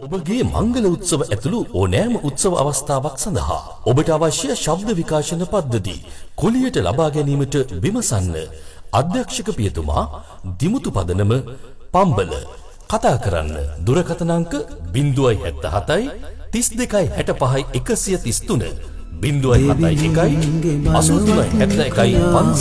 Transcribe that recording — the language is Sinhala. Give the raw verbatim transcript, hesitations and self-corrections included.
ඔබගේ මංගල උත්සව ඇතුළු ඕනෑම උත්සව අවස්ථාවක් සඳහා ඔබට අවශ්‍ය ශබ්ද විකාශන පද්ධති කුලියට ලබා ගැනීමට විමසන්න. අධ්‍යක්ෂක පියතුමා දිමුතු පදනම පම්බල. කතා කරන්න දුරකථන අංක ज़ीरो सात सात तीस दो पैंसठ एक एक तीन तीन ज़ीरो सात सात एक अस्सी तीन एक पाँच